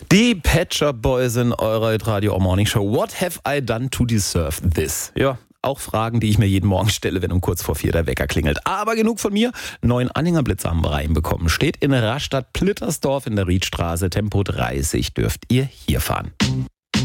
Die Pet Shop Boys in eurer Radio Morning Show. What have I done to deserve this? Ja, auch Fragen, die ich mir jeden Morgen stelle, wenn um kurz vor 4 der Wecker klingelt. Aber genug von mir. 9 Anhängerblitzer haben wir reinbekommen. Steht in Rastatt-Plittersdorf in der Riedstraße. Tempo 30 dürft ihr hier fahren.